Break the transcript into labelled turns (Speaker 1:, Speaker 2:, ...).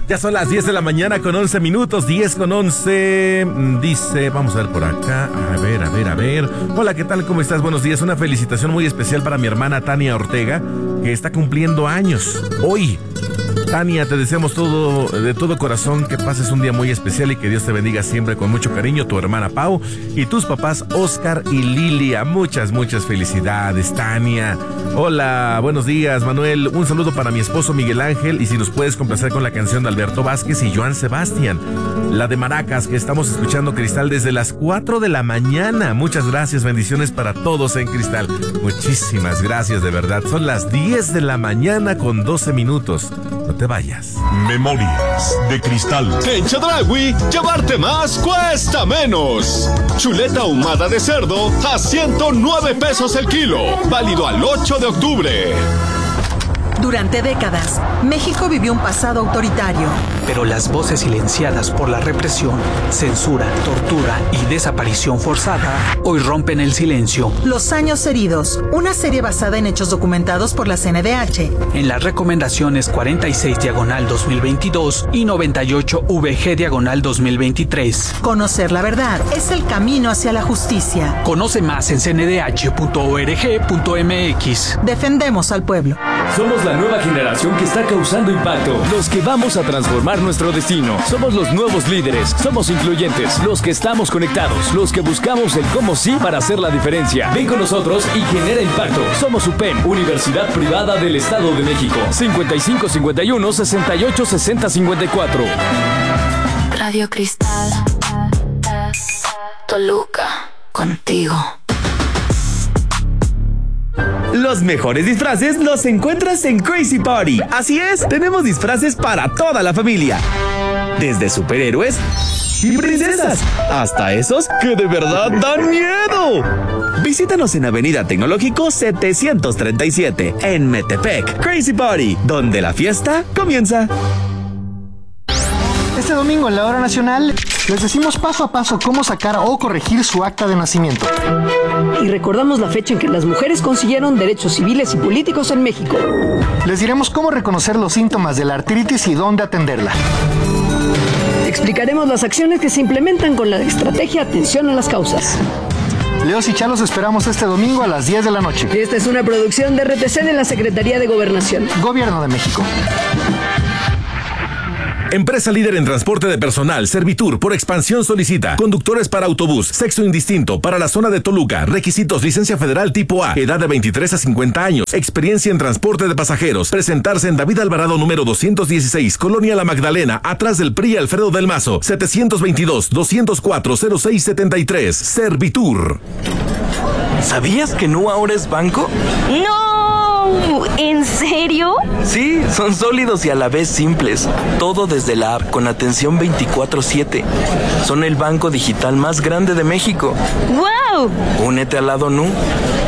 Speaker 1: Ya son las 10 de la mañana con 11 minutos, 10 con 11. Dice, vamos a ver por acá. A ver. Hola, ¿qué tal? ¿Cómo estás? Buenos días. Una felicitación muy especial para mi hermana Tania Ortega, que está cumpliendo años hoy. Tania, te deseamos de todo corazón que pases un día muy especial y que Dios te bendiga siempre con mucho cariño, tu hermana Pau y tus papás Oscar y Lilia. Muchas felicidades, Tania. Hola, buenos días, Manuel. Un saludo para mi esposo Miguel Ángel y si nos puedes complacer con la canción de Alberto Vázquez y Joan Sebastián, la de Maracas, que estamos escuchando, Cristal, desde las 4 de la mañana. Muchas gracias, bendiciones para todos en Cristal. Muchísimas gracias, de verdad. Son las 10 de la mañana con 12 minutos. No te vayas.
Speaker 2: Memorias de Cristal.
Speaker 3: En Chedraui, llevarte más cuesta menos. Chuleta ahumada de cerdo a 109 pesos el kilo. Válido al 8 de octubre.
Speaker 4: Durante décadas, México vivió un pasado autoritario.
Speaker 5: Pero las voces silenciadas por la represión, censura, tortura y desaparición forzada hoy rompen el silencio.
Speaker 4: Los años heridos, una serie basada en hechos documentados por la CNDH.
Speaker 5: En las recomendaciones 46/2022 y 98VG/2023.
Speaker 4: Conocer la verdad es el camino hacia la justicia.
Speaker 5: Conoce más en cndh.org.mx.
Speaker 4: Defendemos al pueblo.
Speaker 6: Somos la nueva generación que está causando impacto, los que vamos a transformar nuestro destino. Somos los nuevos líderes, somos incluyentes, los que estamos conectados, los que buscamos el cómo sí para hacer la diferencia. Ven con nosotros y genera impacto. Somos UPEM, Universidad Privada del Estado de México. 5551-686054.
Speaker 7: Radio Cristal, Toluca, contigo.
Speaker 8: Los mejores disfraces los encuentras en Crazy Party. Así es, tenemos disfraces para toda la familia. Desde superhéroes y princesas hasta esos que de verdad dan miedo. Visítanos en Avenida Tecnológico 737 en Metepec. Crazy Party, donde la fiesta comienza.
Speaker 9: Este domingo en la Hora Nacional les decimos paso a paso cómo sacar o corregir su acta de nacimiento.
Speaker 10: Y recordamos la fecha en que las mujeres consiguieron derechos civiles y políticos en México.
Speaker 9: Les diremos cómo reconocer los síntomas de la artritis y dónde atenderla.
Speaker 10: Explicaremos las acciones que se implementan con la estrategia Atención a las Causas.
Speaker 9: Leos y Chalos esperamos este domingo a las 10 de la noche.
Speaker 10: Esta es una producción de RTC de la Secretaría de Gobernación.
Speaker 9: Gobierno de México.
Speaker 1: Empresa líder en transporte de personal, Servitur, por expansión solicita conductores para autobús, sexo indistinto, para la zona de Toluca, requisitos, licencia federal tipo A, edad de 23 a 50 años, experiencia en transporte de pasajeros, presentarse en David Alvarado número 216, Colonia La Magdalena, atrás del PRI Alfredo del Mazo, 722-204-0673, Servitur.
Speaker 11: ¿Sabías que Nu ahora es banco?
Speaker 12: ¡No! ¿En serio?
Speaker 11: Sí, son sólidos y a la vez simples. Todo desde la app con atención 24/7. Son el banco digital más grande de México.
Speaker 12: ¡Wow!
Speaker 11: Únete al lado Nu.